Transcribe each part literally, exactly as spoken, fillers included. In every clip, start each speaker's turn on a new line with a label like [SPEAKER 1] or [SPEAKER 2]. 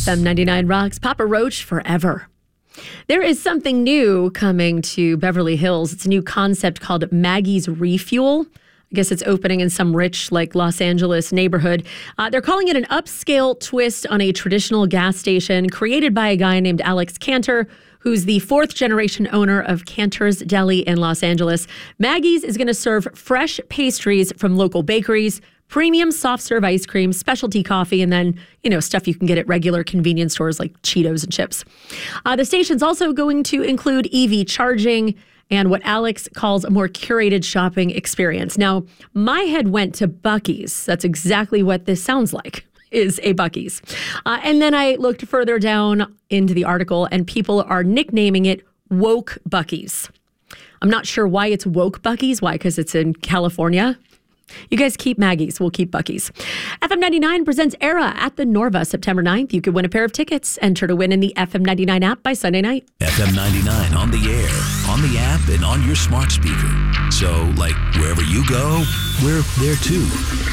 [SPEAKER 1] F M ninety-nine rocks. Papa Roach forever. There is something new coming to Beverly Hills. It's a new concept called Maggie's Refuel. I guess it's opening in some rich, like, Los Angeles neighborhood. Uh, they're calling it an upscale twist on a traditional gas station created by a guy named Alex Cantor, who's the fourth generation owner of Cantor's Deli in Los Angeles. Maggie's is going to serve fresh pastries from local bakeries, premium soft serve ice cream, specialty coffee, and then, you know, stuff you can get at regular convenience stores like Cheetos and chips. Uh, the station's also going to include E V charging and what Alex calls a more curated shopping experience. Now, my head went to Buc-ee's. That's exactly what this sounds like, is a Buc-ee's. Uh, and then I looked further down into the article, and people are nicknaming it Woke Buc-ee's. I'm not sure why it's Woke Buc-ee's. Why? Because it's in California. You guys keep Maggie's. We'll keep Buc-ee's. F M ninety-nine presents Era at the Norva September ninth. You could win a pair of tickets. Enter to win in the F M ninety-nine app by Sunday night.
[SPEAKER 2] F M ninety-nine on the air, on the app, and on your smart speaker. So, like, wherever you go, we're there too.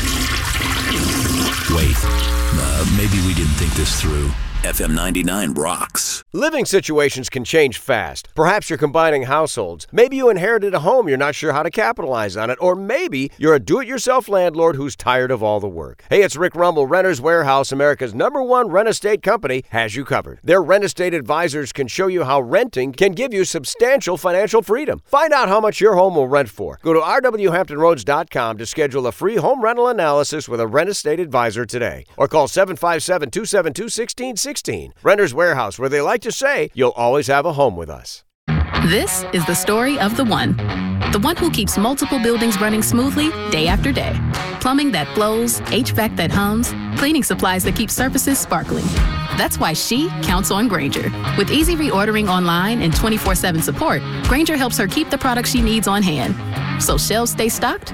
[SPEAKER 2] Wait, uh, maybe we didn't think this through. F M ninety-nine rocks.
[SPEAKER 3] Living situations can change fast. Perhaps you're combining households. Maybe you inherited a home, you're not sure how to capitalize on it. Or maybe you're a do-it-yourself landlord who's tired of all the work. Hey, it's Rick Rumble. Renters Warehouse, America's number one rent estate company, has you covered. Their rent estate advisors can show you how renting can give you substantial financial freedom. Find out how much your home will rent for. Go to r w hampton roads dot com to schedule a free home rental analysis with a rent estate advisor today. Or call seven five seven, two seven two, one six one six. Renters Warehouse, where they like to say, you'll always have a home with us.
[SPEAKER 4] This is the story of the one. The one who keeps multiple buildings running smoothly day after day. Plumbing that flows, H V A C that hums, cleaning supplies that keep surfaces sparkling. That's why she counts on Grainger. With easy reordering online and twenty-four seven support, Grainger helps her keep the products she needs on hand. So shelves stay stocked